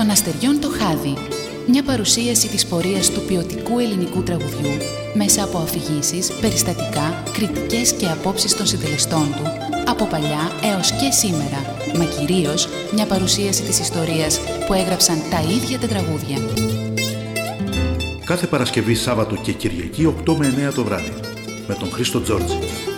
των αστεριών το χάδι. Μια παρουσίαση της πορείας του ποιοτικού ελληνικού τραγουδιού μέσα από αφηγήσεις, περιστατικά, κριτικές και απόψεις των συντελεστών του, από παλιά έως και σήμερα, μα κυρίως μια παρουσίαση της ιστορίας που έγραψαν τα ίδια τα τραγούδια. Κάθε Παρασκευή, Σάββατο και Κυριακή 8 με 9 το βράδυ, με τον Χρήστο Τζόρτζη.